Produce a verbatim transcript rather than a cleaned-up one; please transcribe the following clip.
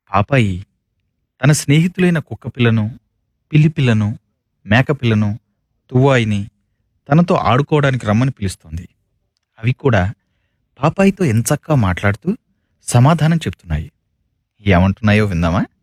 పాపాయి తన స్నేహితులైన కుక్కపిల్లను, పిల్లిపిల్లను, మేకపిల్లను, తువ్వాయిని తనతో ఆడుకోవడానికి రమ్మని పిలుస్తోంది. అవి కూడా పాపాయితో ఎంచక్కా మాట్లాడుతూ సమాధానం చెప్తున్నాయి. ఏమంటున్నాయో విందామా?